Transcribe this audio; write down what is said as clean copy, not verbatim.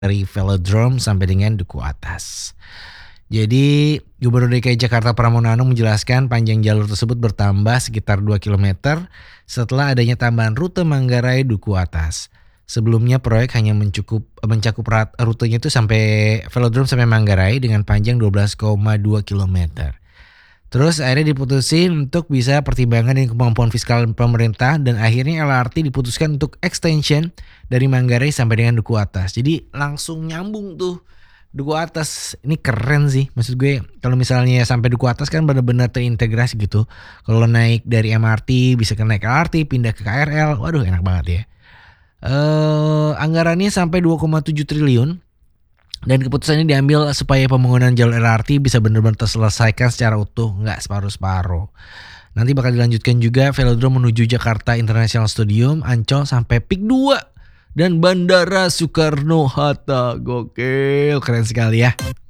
dari Velodrome sampai dengan Duku Atas. Jadi Gubernur DKI Jakarta Pramono Anung menjelaskan panjang jalur tersebut bertambah sekitar 2 kilometer setelah adanya tambahan rute Manggarai Duku Atas. Sebelumnya proyek hanya mencakup rutenya itu sampai Velodrome sampai Manggarai dengan panjang 12,2 kilometer. Terus akhirnya diputusin untuk bisa pertimbangan dengan kemampuan fiskal pemerintah dan akhirnya LRT diputuskan untuk extension dari Manggarai sampai dengan Duku Atas. Jadi langsung nyambung tuh Duku Atas. Ini keren sih, maksud gue kalau misalnya sampai Duku Atas kan benar-benar terintegrasi gitu. Kalau naik dari MRT bisa ke naik LRT, pindah ke KRL, waduh enak banget ya. Anggarannya sampai 2,7 triliun. Dan keputusan ini diambil supaya pembangunan jalur LRT bisa benar-benar terselesaikan secara utuh, nggak separuh-separuh. Nanti bakal dilanjutkan juga Velodrome menuju Jakarta International Stadium, Ancol sampai PIK 2 dan Bandara Soekarno Hatta. Gokil, keren sekali ya.